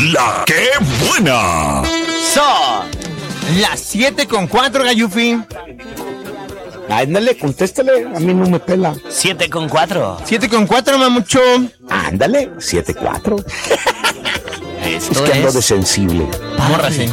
La que buena. Son las 7:04, Gayufi. Ándale, contéstale, a mí no me pela. 7:04. 7:04, mamucho. Ándale, 7-4. Esto Es que ando de sensible. Párrale.